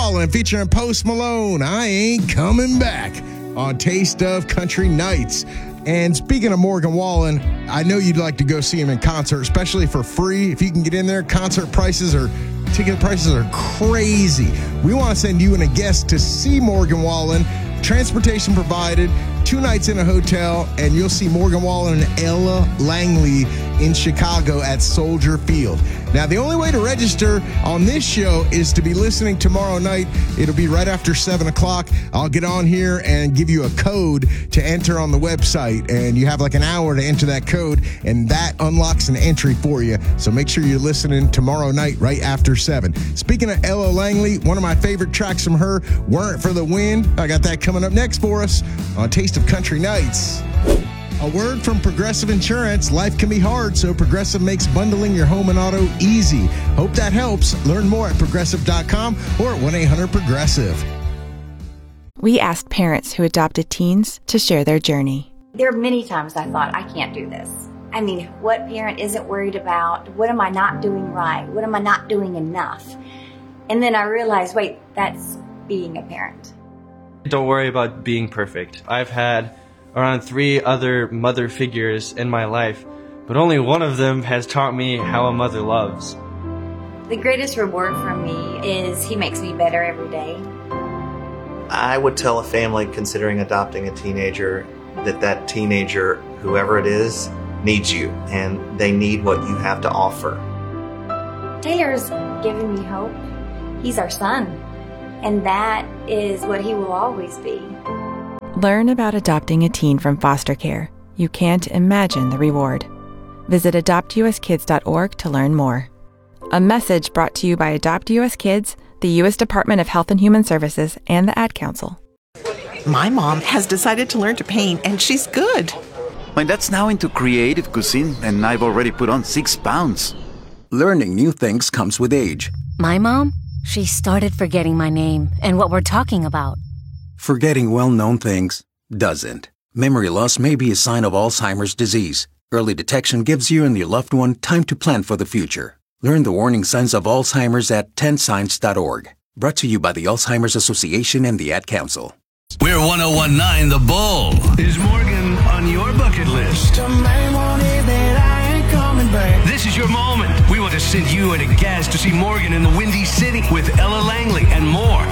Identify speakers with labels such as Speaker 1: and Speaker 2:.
Speaker 1: Wallen featuring Post Malone, I Ain't Coming Back, on Taste of Country Nights. And speaking of Morgan Wallen, I know you'd like to go see him in concert, especially for free. If you can get in there, ticket prices are crazy. We want to send you and a guest to see Morgan Wallen. Transportation provided, 2 nights in a hotel, and you'll see Morgan Wallen and Ella Langley in Chicago at Soldier Field. Now, the only way to register on this show is to be listening tomorrow night. It'll be right after 7 o'clock. I'll get on here and give you a code to enter on the website, and you have like an hour to enter that code, and that unlocks an entry for you. So make sure you're listening tomorrow night right after 7. Speaking of Ella Langley, one of my favorite tracks from her, Weren't for the Wind. I got that coming up next for us on Taste of Country Nights. A word from Progressive Insurance. Life can be hard, so Progressive makes bundling your home and auto easy. Hope that helps. Learn more at Progressive.com or at 1-800-PROGRESSIVE.
Speaker 2: We asked parents who adopted teens to share their journey.
Speaker 3: There are many times I thought, I can't do this. I mean, what parent isn't worried about? What am I not doing right? What am I not doing enough? And then I realized, wait, that's being a parent.
Speaker 4: Don't worry about being perfect. I've had around 3 other mother figures in my life, but only one of them has taught me how a mother loves.
Speaker 3: The greatest reward for me is he makes me better every day.
Speaker 5: I would tell a family considering adopting a teenager that teenager, whoever it is, needs you, and they need what you have to offer.
Speaker 3: Taylor's given me hope. He's our son, and that is what he will always be.
Speaker 2: Learn about adopting a teen from foster care. You can't imagine the reward. Visit adoptuskids.org to learn more. A message brought to you by Adopt US Kids, the U.S. Department of Health and Human Services, and the Ad Council.
Speaker 6: My mom has decided to learn to paint, and she's good.
Speaker 7: My dad's now into creative cuisine, and I've already put on 6 pounds.
Speaker 8: Learning new things comes with age.
Speaker 9: My mom, she started forgetting my name and what we're talking about.
Speaker 8: Forgetting well-known things doesn't. Memory loss may be a sign of Alzheimer's disease. Early detection gives you and your loved one time to plan for the future. Learn the warning signs of Alzheimer's at 10signs.org. Brought to you by the Alzheimer's Association and the Ad Council.
Speaker 10: We're 1019 The Bull. Is Morgan on your bucket list? This is your moment. We want to send you and a guest to see Morgan in the Windy City with Ella Langley and more.